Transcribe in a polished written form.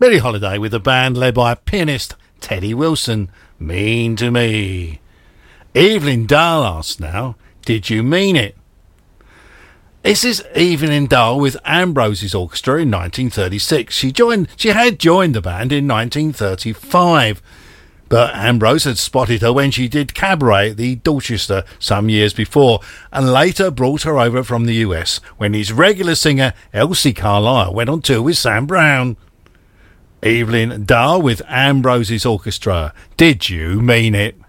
Billie Holiday with a band led by pianist Teddy Wilson, Mean to Me. Evelyn Dahl asks now, did you mean it? This is Evelyn Dahl with Ambrose's orchestra in 1936. She had joined the band in 1935, but Ambrose had spotted her when she did cabaret at the Dorchester some years before, and later brought her over from the US when his regular singer Elsie Carlisle went on tour with Sam Brown. Evelyn Dahl with Ambrose's orchestra. Did you mean it?